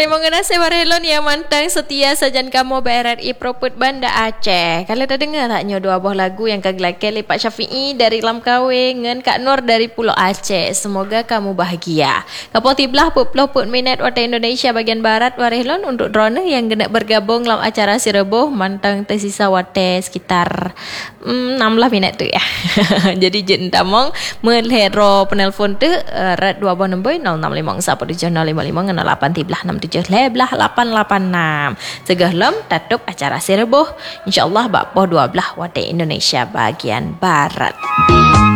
terima kasih Barhelon yang mantang setia sajan kamu BRRI Proput Banda Aceh. Kalau dah dengar tak nyo dua buah lagu yang kagelakan Pak Syafi'i dari Lam Kawe dengan Kak Nur dari Pulau Aceh. Semoga kamu bahagia. Kapal tiblah put minat wata Indonesia bagian barat Barhelon untuk drone yang kena bergabung dalam acara si Reboh mantang tersisa wate sekitar 16 minit tu ya. Jadi jen tamong melhero penelpon tu rat 2 buah nombor 0651 0855 6 886 Segahlam tatup acara si Reboh. InsyaAllah bakpoh 12 wate Indonesia bagian barat.